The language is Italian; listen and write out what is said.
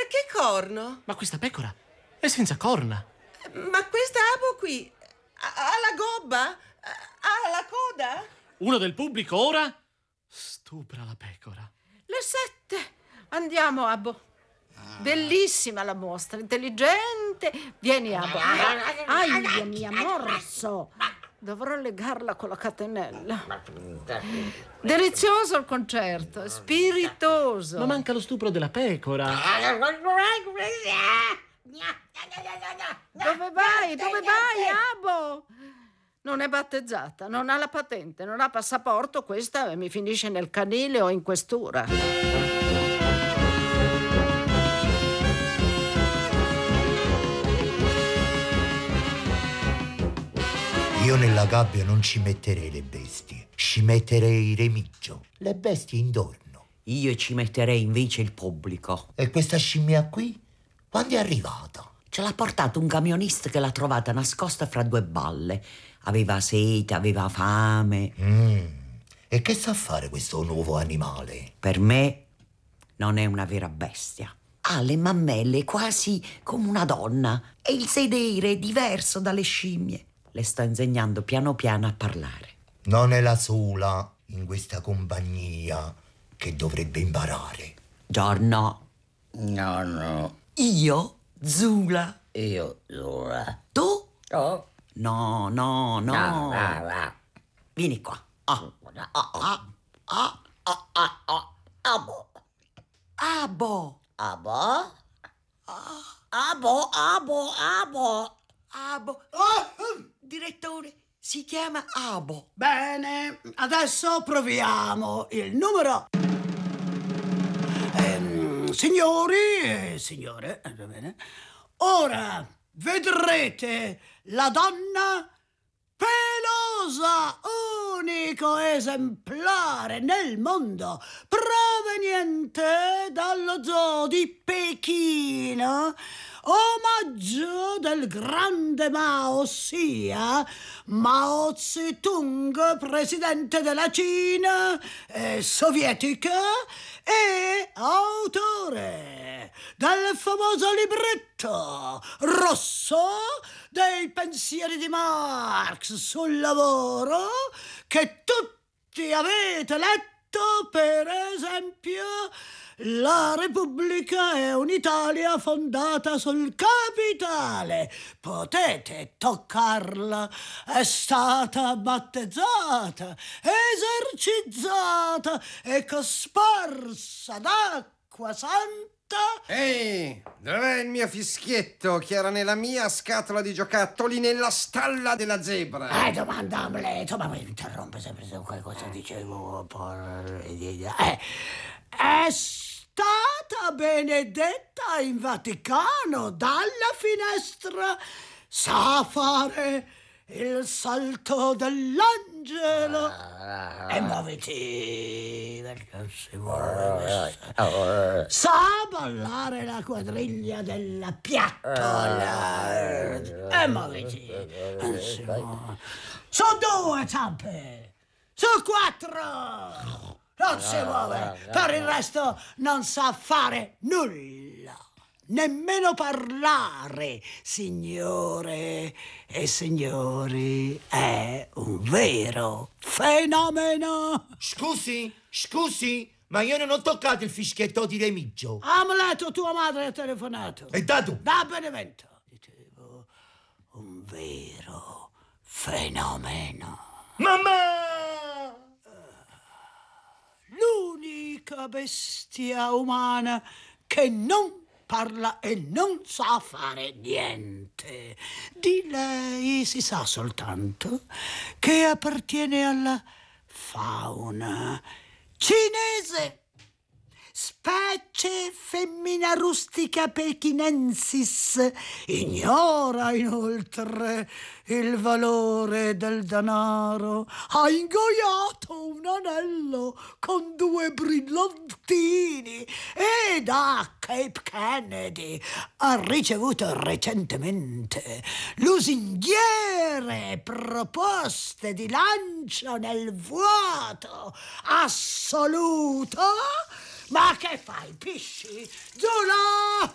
Perché corno? Ma questa pecora è senza corna. Ma questa abo qui ha la gobba? Ha la coda? Uno del pubblico ora stupra la pecora. Le 7. Andiamo, Abbo. Bellissima la mostra, intelligente. Vieni, Abbo. Aia, mi ha morso. Dovrò legarla con la catenella. Delizioso il concerto, spiritoso. Ma manca lo stupro della pecora. Dove vai? Dove vai, Abbo? Non è battezzata, non ha la patente, non ha passaporto. Questa mi finisce nel canile o in questura. Io nella gabbia non ci metterei le bestie, ci metterei Remigio, le bestie intorno. Io ci metterei invece il pubblico. E questa scimmia qui? Quando è arrivata? Ce l'ha portato un camionista che l'ha trovata nascosta fra due balle. Aveva sete, aveva fame. E che sa fare questo nuovo animale? Per me non è una vera bestia. Ha le mammelle quasi come una donna e il sedere diverso dalle scimmie. Le sto insegnando piano piano a parlare. Non è la sola in questa compagnia che dovrebbe imparare. Giorno. No. Io, Zula. Io, Zula. Tu? Oh. No. Va. Vieni qua. Abo. Abo. Abo. Direttore, si chiama Abo. Bene, adesso proviamo il numero. Signori e signore, bene. Ora vedrete la donna pelosa, unico esemplare nel mondo, proveniente dallo zoo di Pechino, omaggio del grande Mao, ossia Mao Zedong, presidente della Cina sovietica e autore del famoso libretto rosso dei pensieri di Marx sul lavoro che tutti avete letto, per esempio. La Repubblica è un'Italia fondata sul capitale. Potete toccarla. È stata battezzata, esercizzata e cosparsa d'acqua santa. Ehi, dov'è il mio fischietto che era nella mia scatola di giocattoli nella stalla della zebra? Domanda Amleto, ma mi interrompe sempre su qualcosa dicevo. È stata benedetta in Vaticano dalla finestra. Sa fare il salto dell'angelo. E muoviti, perché si muove. Sa ballare la quadriglia della piattola. E muoviti. Su 2 zampe, su 4. Non si muove, per il resto non sa fare nulla, nemmeno parlare. Signore e signori, è un vero fenomeno. Scusi, ma io non ho toccato il fischietto di Remigio. Amleto, tua madre ha telefonato. E da tu? Da Benevento. Dicevo, un vero fenomeno. Mamma! L'unica bestia umana che non parla e non sa fare niente. Di lei si sa soltanto che appartiene alla fauna cinese, specie femmina rustica pechinensis. Ignora inoltre il valore del denaro. Ha ingoiato un anello con 2 brillantini e da Cape Kennedy ha ricevuto recentemente lusinghiere proposte di lancio nel vuoto assoluto. Ma che fai, pisci? Zula!